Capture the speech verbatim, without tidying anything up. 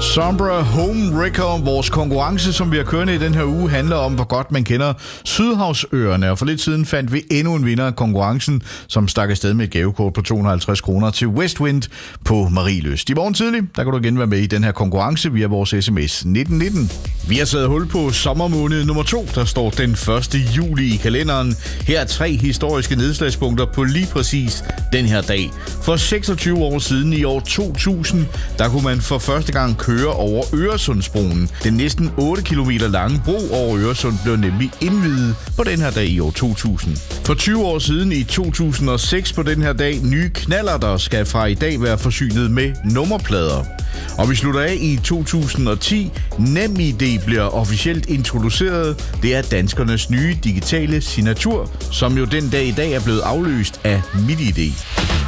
Sombra Home Wrecker. Vores konkurrence, som vi har kørende i den her uge, handler om, hvor godt man kender Sydhavsøerne. Og for lidt siden fandt vi endnu en vinder af konkurrencen, som stak afsted med et gavekort på to hundrede og halvtreds kroner til Westwind på Marielyst. I morgen tidlig, der kan du igen være med i den her konkurrence via vores sms nitten nitten. Vi har taget hul på sommermåned nummer to, der står den første juli i kalenderen. Her er tre historiske nedslagspunkter på lige præcis den her dag. For seksogtyve år siden i år to tusind, der kunne man for første gang køre over Øresundsbroen. Den næsten otte kilometer lange bro over Øresund blev nemlig indviet på den her dag i år to tusind. For tyve år siden i to tusind og seks på den her dag, nye knallerter skal fra i dag være forsynet med nummerplader. Og vi slutter af i to tusind og ti. NemID bliver officielt introduceret. Det er danskernes nye digitale signatur, som jo den dag i dag er blevet afløst af MitID.